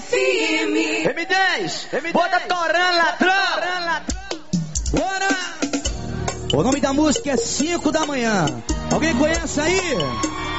FM. M10, bota torando, ladrão. Bora! O nome da música é 5 da manhã. Alguém conhece aí?